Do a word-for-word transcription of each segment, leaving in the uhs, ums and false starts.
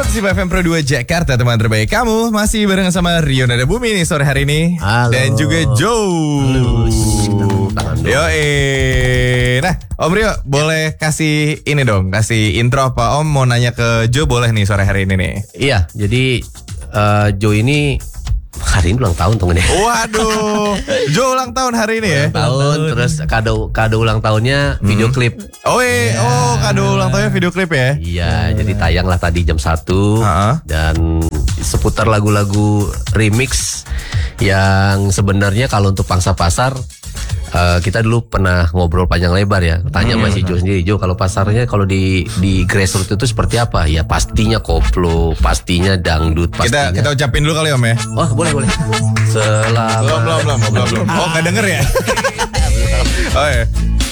seratus F M Pro dua Jakarta, teman terbaik kamu. Masih bareng sama Rio Nada Bumi nih sore hari ini. Halo. Dan juga Joe. Yo, eh. Nah, Om Rio boleh kasih ini dong, kasih intro apa? Om mau nanya ke Joe boleh nih sore hari ini nih. Iya, jadi uh, Joe ini hari ini ulang tahun temen ya. Waduh, Joe ulang tahun hari ini ya. Ulang tahun, terus kado kado ulang tahunnya video Hmm. klip. Oh, eh, Ya. oh kado ulang tahunnya video klip ya. Iya, jadi tayang lah tadi jam satu Ha-ha. dan seputar lagu-lagu remix yang sebenarnya kalau untuk pangsa pasar uh, kita dulu pernah ngobrol panjang lebar ya. Tanya Hmm. masih Joe sendiri, Joe kalau pasarnya kalau di di grassroots itu seperti apa? Ya pastinya koplo, pastinya dangdut, pastinya. Kita kita ucapin dulu kali Om ya. Oh boleh boleh. Selamat. Belum belum belum belum belum. Oh nggak denger ya? Oh ya.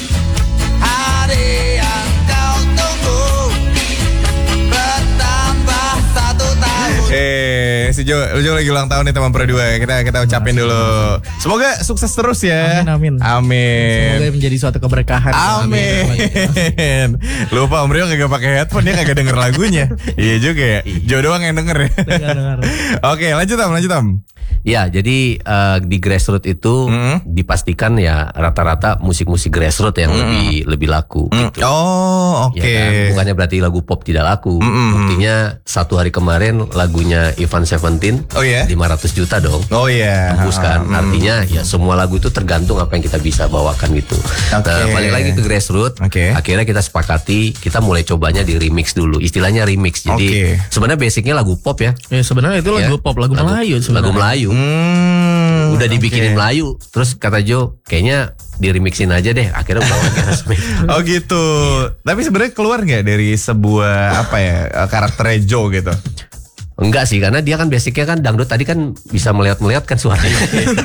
Hari yang kau tunggu bertambah satu tahun. Eh, si Jo, Jo lagi ulang tahun nih teman Pro dua. Kita kita ucapin dulu. Semoga sukses terus ya. Amin, amin. Amin. Semoga menjadi suatu keberkahan. Amin. Lupa Om Rio kagak pakai headphone, dia kagak denger lagunya. Iya juga ya. Jo doang yang denger ya. Dengar-dengar. Oke, lanjut Om, lanjut Om. Ya, jadi uh, di grassroots itu Mm. dipastikan ya rata-rata musik-musik grassroots yang lebih lebih laku. Gitu. Oh, oke. Ya kan? Bukannya berarti lagu pop tidak laku. Mm-mm. Buktinya satu hari kemarin lagunya Ivan Seventeen Oh ya. lima ratus juta dong. Oh iya. Tembus kan. Mm. Artinya ya semua lagu itu tergantung apa yang kita bisa bawakan gitu. Oke. Nah, balik lagi ke grassroots. Oke. Akhirnya kita sepakati kita mulai cobanya di remix dulu. Istilahnya remix. Jadi Oke. sebenarnya basicnya lagu pop ya. Ya sebenarnya itu lagu Ya. pop, lagu, Melayu Lagu sebenarnya. Melayu. Hmm, Udah dibikinin oke. Melayu. Terus kata Joe, kayaknya di remixin aja deh. Akhirnya udah lagi resmi. Oh gitu. Tapi sebenarnya keluar nggak dari sebuah apa ya karakter Joe gitu? Enggak sih, karena dia kan basicnya kan dangdut tadi kan bisa melihat-melihat kan suaranya.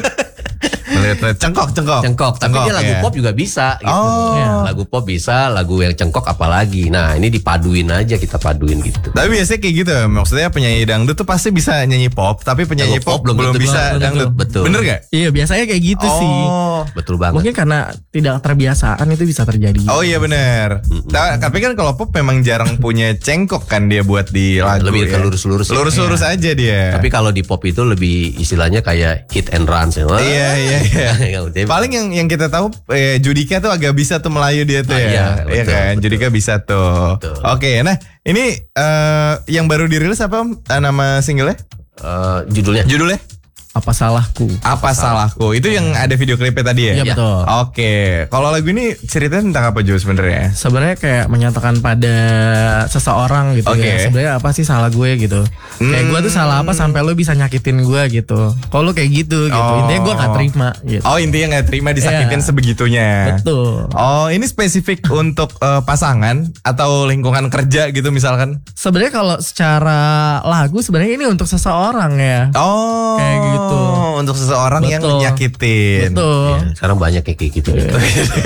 Melihat cengkok cengkok. Cengkok, tapi dia lagu ya. pop juga bisa gitu. Oh. Ya, lagu pop bisa, lagu yang cengkok apalagi. Nah, ini dipaduin aja, kita paduin gitu. Tapi biasanya kayak gitu, maksudnya penyanyi dangdut tuh pasti bisa nyanyi pop, tapi penyanyi Lagu pop, pop belum belum tentu bisa bisa. dangdut. Betul. Bener gak? Iya biasanya kayak gitu sih. Oh. Betul banget. Mungkin karena tidak terbiasaan itu bisa terjadi. Oh iya bener. Ta- Tapi kan kalau pop memang jarang punya cengkok kan dia buat di lagu. Lebih ke ya. lurus-lurus ya. Lurus-lurus aja dia. Tapi kalau di pop itu lebih istilahnya kayak hit and runs ya. Wah. Iya iya iya. Dia- Paling yang yang kita tahu eh, Judika tuh agak bisa tuh Melayu dia tuh Ah, ya. iya, Iya betul, kan? betul. Judika bisa tuh. Betul. Oke, nah ini eh, yang baru dirilis apa Om? Eh, nama singlenya? Eh, judulnya Judulnya? Apa salahku? Apa salahku? Itu yang ada video klipnya tadi ya? Iya betul. Oke, kalau lagu ini ceritanya tentang apa Jo sebenarnya? Sebenarnya kayak menyatakan pada seseorang gitu Oke. ya. Sebenarnya apa sih salah gue gitu. Kayak gue tuh salah apa sampai lo bisa nyakitin gue gitu. Kalau lo kayak gitu gitu. Oh. Intinya gue gak terima gitu. Oh intinya nggak terima disakitin Iya. sebegitunya. Betul. Oh ini spesifik untuk eh, pasangan atau lingkungan kerja gitu misalkan? Sebenarnya kalau secara lagu sebenarnya ini untuk seseorang ya. Oh Kayak gitu. untuk seseorang yang Betul. nyakitin. Betul. ya, sekarang banyak kayak gitu. gitu.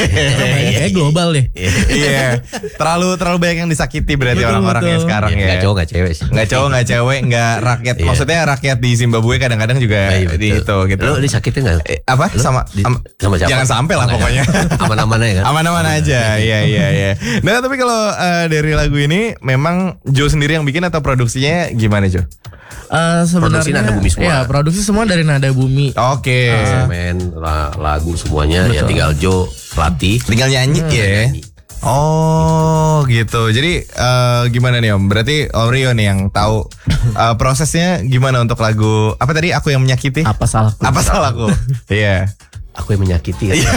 Kayak global deh. Iya, terlalu terlalu banyak yang disakiti berarti Betul, orang-orang yang betul. sekarang Ya, ya. nggak cowok nggak cewek sih. Nggak cowok, nggak cewek, nggak rakyat. Iya. Maksudnya rakyat di Zimbabwe kadang-kadang juga Iya, betul. di itu gitu. Lo disakitin nggak? Eh, apa Lu sama, di- am- sama siapa? jangan sampai lah Nggak, pokoknya. Aman-aman aja kan. Aman-aman aja, iya iya iya. Nah tapi kalau eh, dari lagu ini memang Joe sendiri yang bikin atau produksinya gimana Jo? Eh, sebenarnya Produksi Nada Bumi semua. Ya, produksi semua dari Nada Bumi. Oke, Semen, la- lagu semuanya ya Betul. tinggal Joe latih. tinggal nyanyi ya. nyanyi. Oh gitu. Jadi eh, gimana nih Om? Berarti Om Rio nih yang tahu eh, prosesnya gimana untuk lagu apa tadi? Aku yang menyakiti. Apa salahku? Apa salahku? Iya. Aku yang menyakiti ya.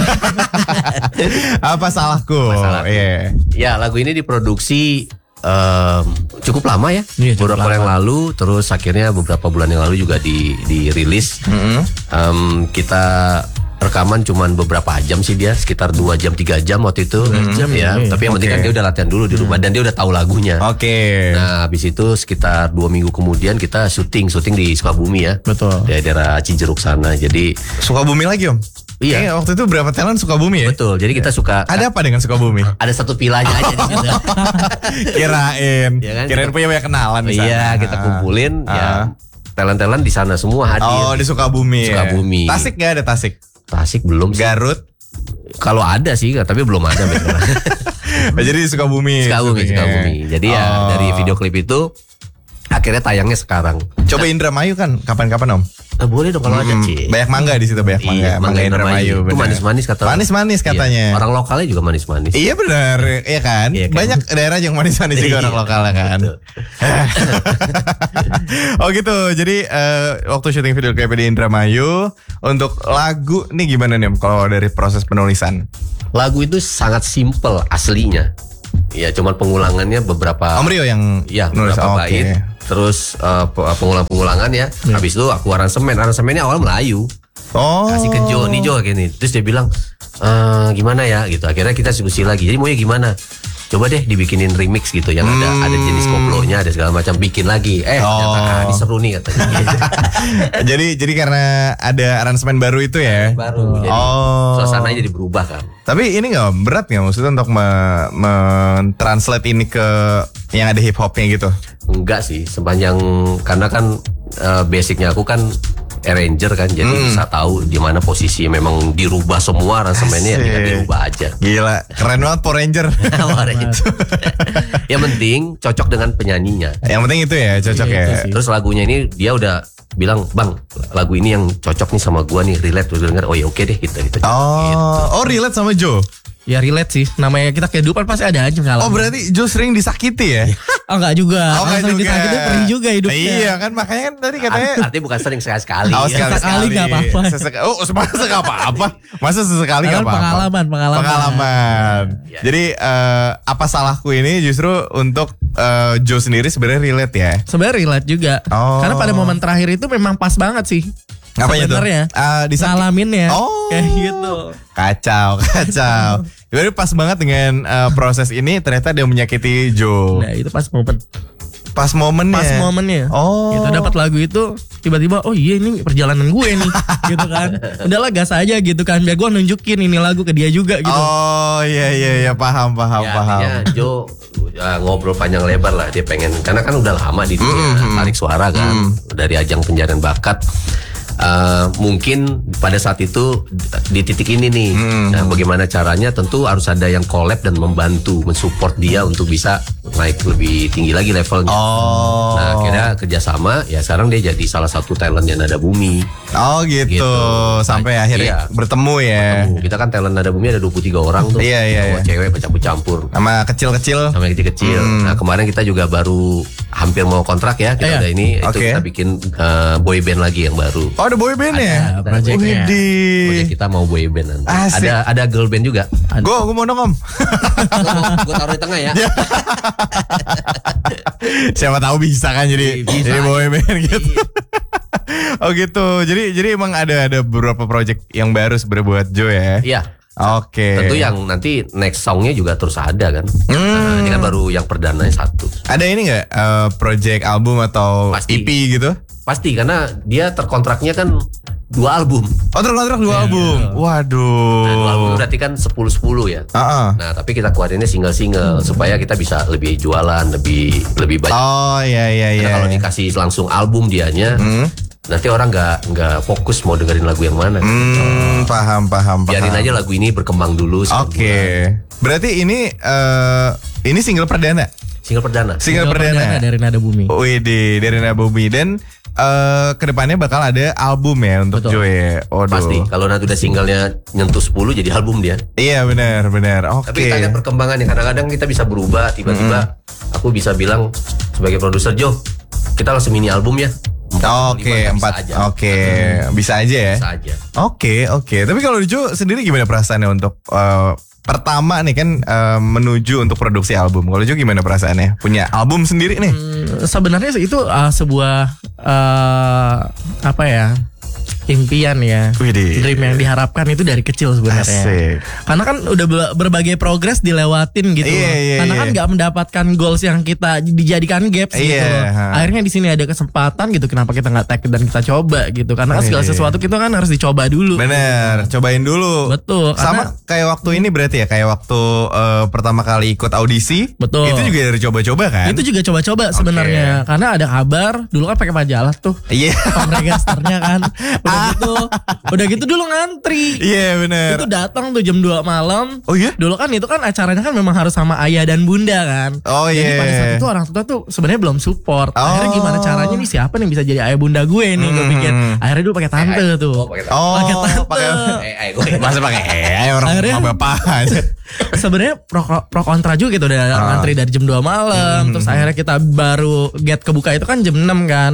Apa salahku? Apa salahku? Iya. Ya lagu ini diproduksi em, cukup lama ya. Iya, cukup beberapa lama. yang lalu, terus akhirnya beberapa bulan yang lalu juga di dirilis. Mm-hmm. Em, kita rekaman cuman beberapa jam sih dia, sekitar dua jam tiga jam waktu itu. jam ya. ya, Tapi yang penting Oke. kan dia udah latihan dulu di rumah dan dia udah tahu lagunya. Oke. Nah, habis itu sekitar dua minggu kemudian kita syuting, syuting di Sukabumi ya. Betul. Di daerah Cijeruk sana. Jadi Sukabumi lagi Om? Iya. Kayaknya waktu itu berapa talent Sukabumi ya? betul. Jadi kita suka Ada apa dengan Sukabumi? ada satu pilanya aja di situ. Kirain, Ya kan, kirain kita- punya banyak kenalan di sana. Iya, kita kumpulin Ah. ya. Talent-talent di sana semua hadir. Oh di Sukabumi. ya? Sukabumi. Tasik gak ada Tasik? Tasik belum sih. Garut. Kalau ada sih, tapi belum ada. Jadi di Sukabumi. Sukabumi, syutingnya. Sukabumi. Jadi ya Oh. dari video klip itu Akhirnya tayangnya sekarang. Coba Indramayu kan kapan-kapan Om? Eh, boleh dong kalau ada Hmm, Ci. banyak mangga di situ, banyak mangga. Iya, mangga Indramayu. Itu benar. manis-manis katanya. Manis-manis katanya. Iya, orang lokalnya juga manis-manis. Iya benar, iya kan? Iya kan? Banyak daerah yang manis-manis juga orang Iya, lokal kan. betul. Oh gitu. Jadi eh, waktu syuting video klip di Indramayu untuk lagu nih gimana nih Om kalau dari proses penulisan? Lagu itu sangat simple aslinya. Ya cuman pengulangannya beberapa. Om Rio yang Ya nulis. beberapa Oh, bait. oke. Terus eh, pe- pengulang-pengulangan ya. Habis itu aku aransemen. Aransemennya awal Melayu. Oh. Kasih ke Jo, nih Jo gini. Terus dia bilang, "Eh, gimana ya?" gitu. Akhirnya kita diskusi lagi. Jadi maunya gimana? Coba deh dibikinin remix gitu yang ada ada jenis koplonya, ada segala macam, bikin lagi. Eh, ternyata Oh. ah, ini seru nih katanya. jadi jadi karena ada aransemen baru itu ya. Baru. Jadi Oh. suasananya jadi berubah kan. Tapi ini nggak Om, berat nggak maksudnya untuk me- men-translate ini ke yang ada hip hopnya gitu? Enggak sih, sepanjang karena kan eh, basicnya aku kan arranger kan, jadi Hmm. bisa tahu di mana posisi memang dirubah semua aransemennya, ya kita Asik. dirubah aja. Gila, keren banget Power Ranger. Yang penting cocok dengan penyanyinya. Yang penting itu ya, cocok Iya, ya. itu sih. Terus lagunya ini dia udah bilang, "Bang, lagu ini yang cocok nih sama gua nih, relate." Terus denger, "Oh ya oke deh kita gitu." Oh, oh relate sama Joe. Ya relate sih. Namanya kita kehidupan pasti ada aja Oh pengalaman. berarti Joe sering disakiti ya? Oh enggak juga. Oh, nggak Kalau juga. disakiti perih juga hidupnya. Iya kan makanya kan tadi katanya. Artinya bukan sering sekali-sekali. Oh, sekali nggak apa-apa. Sesek- oh, masa nggak apa-apa? Masa sesekali nggak Kan apa-apa? pengalaman, pengalaman. Pengalaman. Ya. Jadi eh, apa salahku ini justru untuk eh, Joe sendiri sebenarnya relate ya? Sebenarnya relate juga. Oh. Karena pada momen terakhir itu memang pas banget sih. Apanya tuh? Sebenarnya. Ah, disakit- Ngalaminnya. Oh. Kayak gitu. Kacau, kacau. Jadi pas banget dengan eh, proses ini ternyata dia menyakiti Joe. Nah itu pas momen. Pas momennya. Pas momennya. Oh. Gitu dapat lagu itu tiba-tiba oh iya ini perjalanan gue nih gitu kan. Udahlah gas aja gitu kan. Biar gue nunjukin ini lagu ke dia juga gitu. Oh iya iya iya paham paham Ya, paham. artinya Jo ya, ngobrol panjang lebar lah, dia pengen, karena kan udah lama di dunia tarik suara kan, dari ajang pencarian bakat. Uh, mungkin pada saat itu di titik ini nih, nah, bagaimana caranya? Tentu harus ada yang collab dan membantu, mensupport dia untuk bisa naik lebih tinggi lagi levelnya. Oh. Nah, akhirnya kerjasama, ya sekarang dia jadi salah satu talentnya Nada Bumi. Oh gitu. Gitu. Sampai Nah, akhirnya iya. bertemu ya. Kita kan talent Nada Bumi ada dua puluh tiga orang tuh, Iya, iya, cowok iya. cewek bercampur-campur. Sama kecil-kecil. Sama yang kecil-kecil. Nah kemarin kita juga baru hampir mau kontrak ya. Kita Iya. udah ini, itu Oke. kita bikin uh, boy band lagi yang baru. Oh ada boy band ya? Ada project-nya. Widih. Proyek kita mau boy band nanti. Asik. Ada ada girl band juga. Gue gue mau dong Om. Gue taruh di tengah ya. Siapa tahu bisa kan jadi Bisa. jadi boy band gitu. Oh gitu. Jadi jadi emang ada ada beberapa project yang baru sebenarnya buat Joe ya. Iya. Oke. Tentu yang nanti next songnya juga terus ada kan. Hmm. Nah, ini kan baru yang perdananya satu. Ada ini nggak eh, project album atau Pasti. E P gitu? Pasti karena dia terkontraknya kan dua album. Oh terkontrak dua album. Waduh. Nah, dua album berarti kan sepuluh sepuluh ya. Ah, ah. Nah, tapi kita keluarinnya single-single supaya kita bisa lebih jualan, lebih lebih banyak. Oh iya iya iya. Karena kalau dikasih langsung album dianya, Hmm. nanti orang nggak nggak fokus mau dengerin lagu yang mana. Hmm, paham paham paham. Biarin aja lagu ini berkembang dulu. Oke. sebulan. Berarti ini eh ini single perdana. Single perdana. Single, perdana. dari Nada Bumi. Widih, dari Nabumi dan eh kedepannya bakal ada album ya untuk Betul. Joe. Waduh. Pasti. Kalau nanti udah singlenya nyentuh sepuluh jadi album dia. Iya benar benar. Oke. Tapi kita lihat perkembangannya. Kadang-kadang kita bisa berubah. Tiba-tiba aku bisa bilang sebagai produser, Jo, kita langsung mini album ya. Oh, Oke, Lima, bisa empat. aja. Oke, bisa aja ya. Bisa aja. Oke, oke. Tapi kalau Joe sendiri gimana perasaannya untuk eh, pertama nih kan eh, menuju untuk produksi album. Kalau Joe gimana perasaannya? Punya album sendiri nih? Hmm, sebenarnya itu uh, sebuah uh, apa ya impian ya, Widih. dream yang diharapkan itu dari kecil sebenarnya. Asik. Karena kan udah be- berbagai progres dilewatin gitu. Iya, iya, Karena kan iya. nggak mendapatkan goals yang kita dijadikan gaps gitu. Iya, ha. Akhirnya di sini ada kesempatan gitu. Kenapa kita nggak take dan kita coba gitu? Karena kan segala Iya. sesuatu kita kan harus dicoba dulu. Bener, cobain dulu. Betul, Sama karena- kayak waktu ini berarti ya, kayak waktu eh, pertama kali ikut audisi. Betul. Itu juga dari coba-coba kan? Itu juga coba-coba sebenarnya. Karena ada kabar dulu kan pakai majalah tuh. Iya. Pemregisternya kan udah Udah gitu, udah gitu dulu ngantri. Iya bener. Itu datang tuh jam dua malam. Oh iya? Dulu kan itu kan acaranya kan memang harus sama ayah dan bunda kan. Oh Jadi iya. pada saat itu orang tua tuh sebenarnya belum support. Oh. Akhirnya gimana caranya nih siapa nih bisa jadi ayah bunda gue nih gue Hmm. pikir. Akhirnya dulu pakai tante tuh. Oh, pakai tante. Oh, Pakai tante. pakai Eh, eh, gue masa pakai eh orang Akhirnya- sama bapak aja. Sebenarnya pro, pro kontra juga gitu udah Ah. ngantri dari jam dua malam. Hmm. Terus akhirnya kita baru get kebuka itu kan jam enam kan.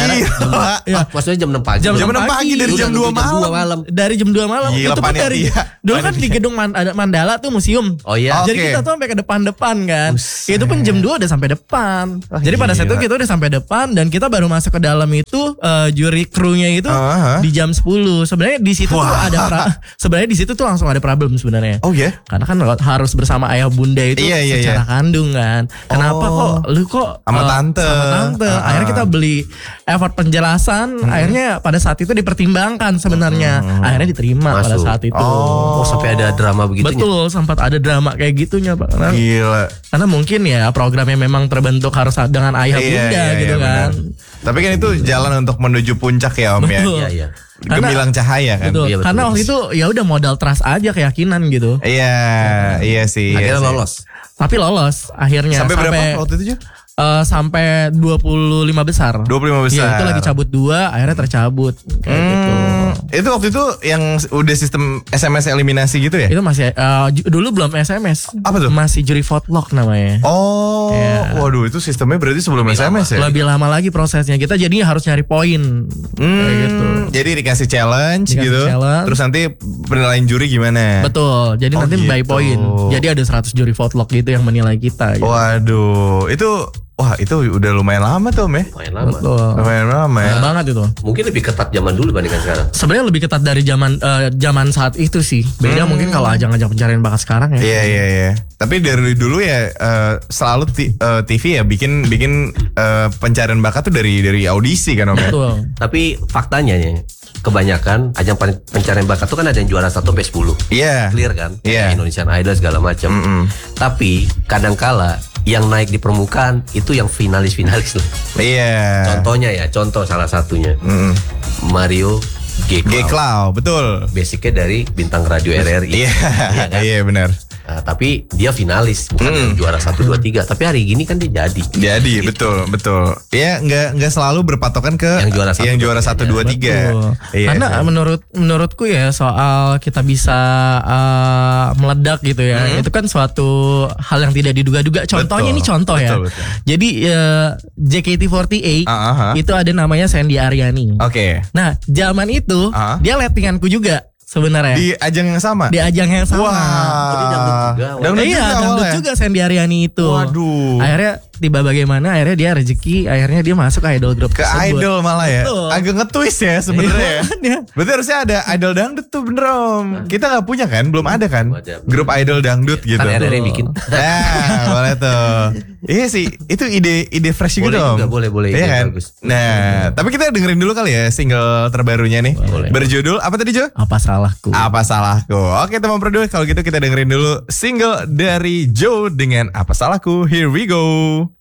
Gila. Ya, Ah, maksudnya jam enam pagi. Jam Jam enam enam pagi pagi. dari Lu jam udah dua jam dua malam. malam. dari jam dua malam Gila, itu pun dari panitia. dulu kan Panitia. di gedung Man- ada Mandala tuh museum. Oh iya. Jadi Oke. kita tuh sampai ke depan-depan kan. Buset. Itu pun jam dua udah sampai depan. Wah, Jadi pada saat itu gila. kita udah sampai depan dan kita baru masuk ke dalam itu eh, juri krunya itu Ah, ah. di jam sepuluh. Sebenarnya di situ tuh Wah. ada pra- sebenarnya di situ tuh langsung ada problem sebenarnya. Oh ya? Karena kan harus bersama ayah bunda itu Iya, iya, secara iya. kandung kan. Kenapa Oh. kok lu kok Sama eh, tante. sama tante. Ah, Akhirnya ah. kita beli effort penjelasan. Akhirnya pada saat itu dipertimbangkan sebenarnya. Akhirnya diterima pada Masuk. saat itu. Oh, sampai ada drama begitunya. Betul, sempat ada drama kayak gitunya Pak. Karena, Gila. karena mungkin ya programnya memang terbentuk harus dengan ayah Iya, bunda iya, gitu iya, kan. benar. Tapi kan itu jalan untuk menuju puncak ya Om ya. Betul. Iya, iya. Karena- Gemilang cahaya kan. Betul. Iya, betul. Karena waktu itu ya udah modal trust aja keyakinan gitu. Iya, iya sih. iya Akhirnya sih. lolos. Tapi lolos akhirnya Sampai berapa waktu itu Ju? eh, sampai dua puluh lima besar. dua puluh lima besar. Iya, itu lagi cabut dua, akhirnya tercabut kayak gitu. Hmm, itu waktu itu yang udah sistem S M S eliminasi gitu ya? Itu masih eh, ju- dulu belum S M S. Apa tuh? Masih juri vote-lock namanya. Oh, Iya. waduh itu sistemnya berarti sebelum S M S ya? Lebih lama lagi prosesnya. Kita jadinya harus nyari poin. Hmm, Kayak gitu. Jadi dikasih challenge Dikasih gitu. challenge. Terus nanti penilaian juri gimana? Betul. Jadi Oh, nanti by gitu. poin. Jadi ada seratus juri vote-lock gitu yang menilai kita gitu. Waduh, itu wah itu udah lumayan lama tuh Om ya? Lumayan lama. Betul. Lumayan lama ya. Keren banget itu. Mungkin lebih ketat zaman dulu dibandingkan sekarang. Sebenarnya lebih ketat dari zaman eh, zaman saat itu sih. Beda mungkin kalau ajang-ajang pencarian bakat sekarang ya. Hmm. Iya iya iya. Tapi dari dulu ya eh, selalu ti- eh, T V ya bikin bikin eh, pencarian bakat tuh dari dari audisi kan Om ya? Betul. Tapi faktanya nih, kebanyakan ajang pen- pencarian bakat tuh kan ada yang juara satu sampai sepuluh. Iya. Clear kan? Iya. Indonesian Idol segala macam. Mm-mm. Tapi kadangkala yang naik di permukaan itu yang finalis-finalis lah. Iya. Contohnya ya, contoh salah satunya Mm-mm. Mario G. G Cloud. Cloud, betul. Basicnya dari bintang radio R R I. Iya. kan? Iya benar. Nah, tapi dia finalis bukan Mm. yang juara satu dua tiga. Tapi hari gini kan dia jadi. Jadi Gitu. betul betul. Ya nggak nggak selalu berpatokan ke Yang juara satu, yang juara dua, satu tiga. dua tiga. Betul. Iya. Karena menurut menurutku ya soal kita bisa uh, meledak gitu ya. Itu kan suatu hal yang tidak diduga-duga. Contohnya Betul. ini contoh ya. Betul, betul. Jadi uh, J K T empat delapan Ah, ah, ah. itu ada namanya Sandy Aryani. Oke. Nah, zaman itu Ah. dia lettinganku juga sebenarnya. Di ajang yang sama. Di ajang yang sama. Wah. Jadi dangdut juga, awalnya. Dangdut iya, juga dangdut awalnya. juga Sandy Aryani itu. Waduh. Akhirnya tiba bagaimana akhirnya dia rezeki, akhirnya dia masuk ke idol group Ke tersebut. idol malah ya. Betul. Agak nge-twist ya sebenarnya ya. Iya, makanya. Berarti harusnya ada idol dangdut tuh bener Om. Kita nggak punya kan? Belum ada kan? Belum ada. Grup idol dangdut gitu. Kan R R I bikin. Nah, boleh tuh. Iya sih, itu ide ide fresh juga Boleh dong. juga, boleh, boleh. Iya Ide kan? bagus. Nah, tapi kita dengerin dulu kali ya single terbarunya nih. Boleh. Berjudul apa tadi Jo? Apa salahku? Apa salahku? Oke teman produk, kalau gitu kita dengerin dulu single dari Joe dengan Apa Salahku. Here we go.